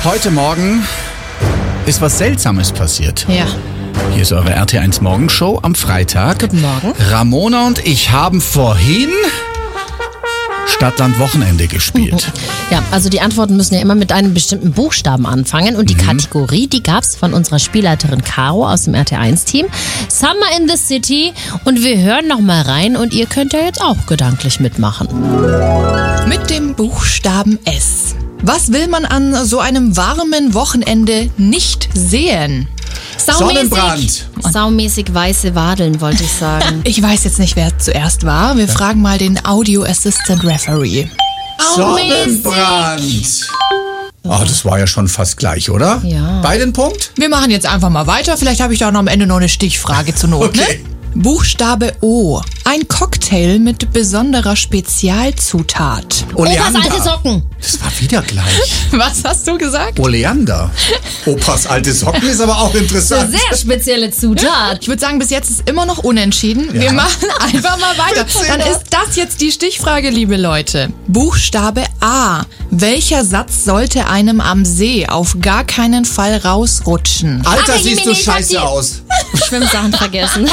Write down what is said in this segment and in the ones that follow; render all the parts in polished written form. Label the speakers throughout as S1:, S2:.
S1: Heute Morgen ist was Seltsames passiert.
S2: Ja.
S1: Hier ist eure RT1 Morgenshow am Freitag.
S2: Guten Morgen.
S1: Ramona und ich haben vorhin Stadtland Wochenende gespielt.
S2: Ja, also die Antworten müssen ja immer mit einem bestimmten Buchstaben anfangen. Und die Kategorie, die gab's von unserer Spielleiterin Caro aus dem RT1-Team. Summer in the City. Und wir hören noch mal rein und ihr könnt ja jetzt auch gedanklich mitmachen.
S3: Mit dem Buchstaben S. Was will man an so einem warmen Wochenende nicht sehen?
S1: Sonnenbrand.
S2: Saumäßig weiße Wadeln, wollte ich sagen.
S3: Ich weiß jetzt nicht, wer zuerst war. Wir fragen mal den Audio Assistant Referee.
S1: Sonnenbrand. Oh, das war ja schon fast gleich, oder?
S2: Ja.
S1: Beiden Punkt?
S3: Wir machen jetzt einfach mal weiter. Vielleicht habe ich da auch noch am Ende noch eine Stichfrage zur Not.
S1: Okay.
S3: Ne? Buchstabe O. Ein Cocktail mit besonderer Spezialzutat.
S2: Opas alte Socken.
S1: Das war wieder gleich.
S3: Was hast du gesagt?
S1: Oleander. Opas alte Socken ist aber auch interessant.
S2: Sehr spezielle Zutat.
S3: Ich würde sagen, bis jetzt ist immer noch unentschieden.
S1: Ja.
S3: Wir machen einfach mal weiter. Dann ist das jetzt die Stichfrage, liebe Leute. Buchstabe A. Welcher Satz sollte einem am See auf gar keinen Fall rausrutschen?
S1: Alter,
S2: Ach,
S1: siehst du
S2: Jemine, ich hab
S1: scheiße
S2: die-
S1: aus.
S2: Schwimmsachen vergessen.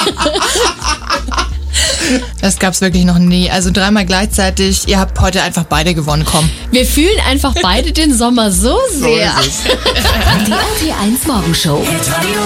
S3: Das gab's wirklich noch nie. Also dreimal gleichzeitig. Ihr habt heute einfach beide gewonnen. Komm.
S2: Wir fühlen einfach beide den Sommer so sehr.
S1: So ist es.
S4: Die RT1 Morgenshow.